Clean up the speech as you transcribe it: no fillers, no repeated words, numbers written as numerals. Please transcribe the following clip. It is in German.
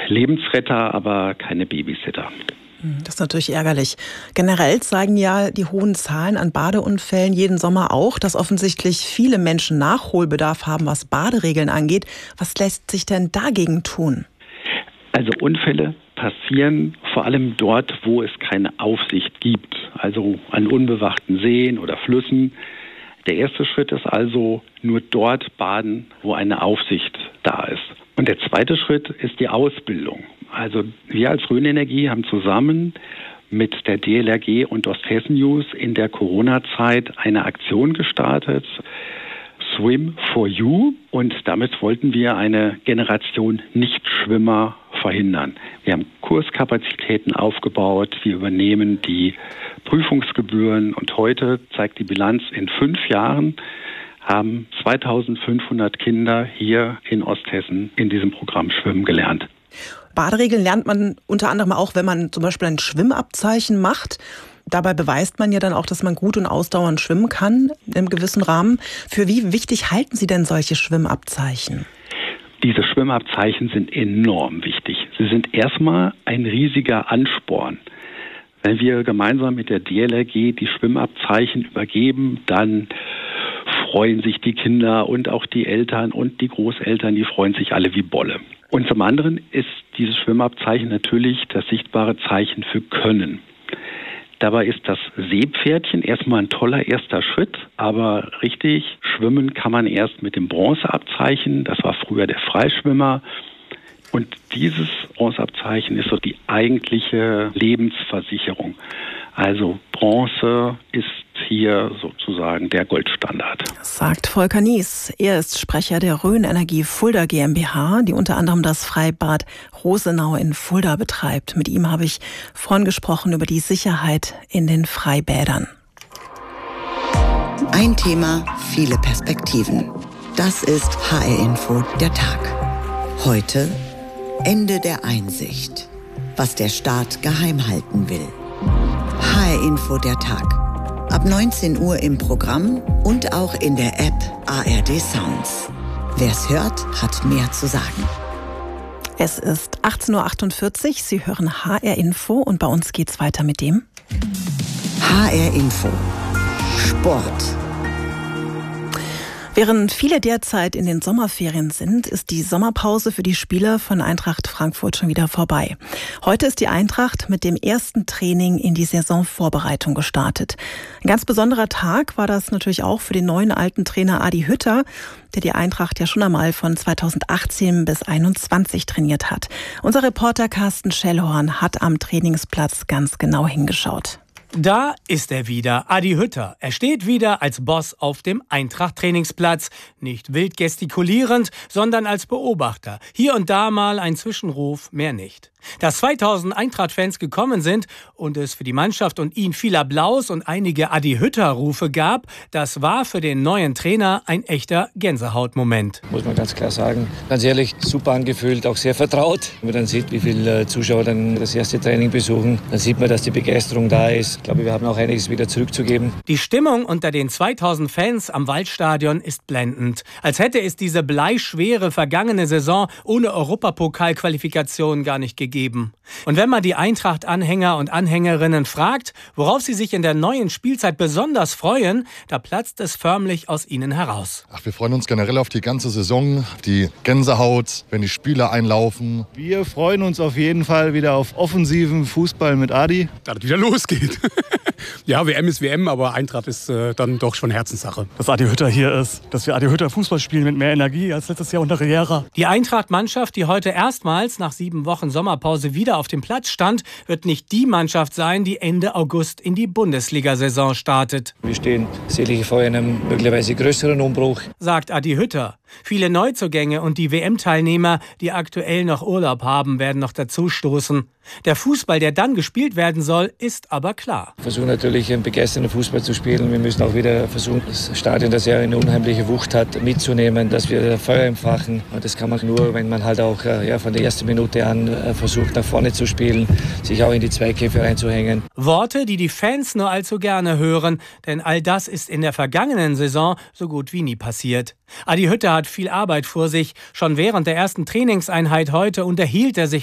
Lebensretter, aber keine Babysitter. Das ist natürlich ärgerlich. Generell zeigen ja die hohen Zahlen an Badeunfällen jeden Sommer auch, dass offensichtlich viele Menschen Nachholbedarf haben, was Baderegeln angeht. Was lässt sich denn dagegen tun? Also Unfälle passieren vor allem dort, wo es keine Aufsicht gibt, also an unbewachten Seen oder Flüssen. Der erste Schritt ist also nur dort baden, wo eine Aufsicht da ist. Und der zweite Schritt ist die Ausbildung. Also wir als Rhön Energie haben zusammen mit der DLRG und Osthessen News in der Corona-Zeit eine Aktion gestartet, Swim for You. Und damit wollten wir eine Generation Nichtschwimmer verhindern. Wir haben Kurskapazitäten aufgebaut, wir übernehmen die Prüfungsgebühren und heute zeigt die Bilanz, in 5 Jahren haben 2500 Kinder hier in Osthessen in diesem Programm schwimmen gelernt. Baderegeln lernt man unter anderem auch, wenn man zum Beispiel ein Schwimmabzeichen macht. Dabei beweist man ja dann auch, dass man gut und ausdauernd schwimmen kann, im gewissen Rahmen. Für wie wichtig halten Sie denn solche Schwimmabzeichen? Diese Schwimmabzeichen sind enorm wichtig. Sie sind erstmal ein riesiger Ansporn. Wenn wir gemeinsam mit der DLRG die Schwimmabzeichen übergeben, dann freuen sich die Kinder und auch die Eltern und die Großeltern, die freuen sich alle wie Bolle. Und zum anderen ist dieses Schwimmabzeichen natürlich das sichtbare Zeichen für Können. Dabei ist das Seepferdchen erstmal ein toller erster Schritt, aber richtig schwimmen kann man erst mit dem Bronzeabzeichen. Das war früher der Freischwimmer. Und dieses Bronzeabzeichen ist so die eigentliche Lebensversicherung. Also Bronze ist hier sozusagen der Goldstandard. Sagt Volker Nies. Er ist Sprecher der Rhön Energie Fulda GmbH, die unter anderem das Freibad Rosenau in Fulda betreibt. Mit ihm habe ich vorhin gesprochen über die Sicherheit in den Freibädern. Ein Thema, viele Perspektiven. Das ist HR Info der Tag. Heute Ende der Einsicht. Was der Staat geheim halten will. HR Info der Tag. Ab 19 Uhr im Programm und auch in der App ARD Sounds. Wer's hört, hat mehr zu sagen. Es ist 18.48 Uhr. Sie hören HR Info und bei uns geht's weiter mit dem HR Info. Sport. Während viele derzeit in den Sommerferien sind, ist die Sommerpause für die Spieler von Eintracht Frankfurt schon wieder vorbei. Heute ist die Eintracht mit dem ersten Training in die Saisonvorbereitung gestartet. Ein ganz besonderer Tag war das natürlich auch für den neuen alten Trainer Adi Hütter, der die Eintracht ja schon einmal von 2018 bis 2021 trainiert hat. Unser Reporter Carsten Schellhorn hat am Trainingsplatz ganz genau hingeschaut. Da ist er wieder, Adi Hütter. Er steht wieder als Boss auf dem Eintracht-Trainingsplatz. Nicht wild gestikulierend, sondern als Beobachter. Hier und da mal ein Zwischenruf, mehr nicht. Dass 2000 Eintracht-Fans gekommen sind und es für die Mannschaft und ihn viel Applaus und einige Adi-Hütter-Rufe gab, das war für den neuen Trainer ein echter Gänsehautmoment. Muss man ganz klar sagen. Ganz ehrlich, super angefühlt, auch sehr vertraut. Wenn man dann sieht, wie viele Zuschauer dann das erste Training besuchen, dann sieht man, dass die Begeisterung da ist. Ich glaube, wir haben auch einiges wieder zurückzugeben. Die Stimmung unter den 2000 Fans am Waldstadion ist blendend. Als hätte es diese bleischwere vergangene Saison ohne Europapokalqualifikation gar nicht gegeben. Und wenn man die Eintracht-Anhänger und Anhängerinnen fragt, worauf sie sich in der neuen Spielzeit besonders freuen, da platzt es förmlich aus ihnen heraus. Wir freuen uns generell auf die ganze Saison, auf die Gänsehaut, wenn die Spieler einlaufen. Wir freuen uns auf jeden Fall wieder auf offensiven Fußball mit Adi. Dass es wieder losgeht. Ja, WM ist WM, aber Eintracht ist dann doch schon Herzenssache. Dass Adi Hütter hier ist, dass wir Adi Hütter Fußball spielen mit mehr Energie als letztes Jahr unter Riera. Die Eintracht-Mannschaft, die heute erstmals nach 7 Wochen Sommerpause wieder auf dem Platz stand, wird nicht die Mannschaft sein, die Ende August in die Bundesliga-Saison startet. Wir stehen sicherlich vor einem möglicherweise größeren Umbruch, sagt Adi Hütter. Viele Neuzugänge und die WM-Teilnehmer, die aktuell noch Urlaub haben, werden noch dazustoßen. Der Fußball, der dann gespielt werden soll, ist aber klar. Wir versuchen natürlich einen begeisternden Fußball zu spielen. Wir müssen auch wieder versuchen, das Stadion, das ja eine unheimliche Wucht hat, mitzunehmen, dass wir Feuer entfachen. Und das kann man nur, wenn man halt auch von der ersten Minute an versucht, nach vorne zu spielen, sich auch in die Zweikämpfe reinzuhängen. Worte, die die Fans nur allzu gerne hören, denn all das ist in der vergangenen Saison so gut wie nie passiert. Adi Hütter hat viel Arbeit vor sich. Schon während der ersten Trainingseinheit heute unterhielt er sich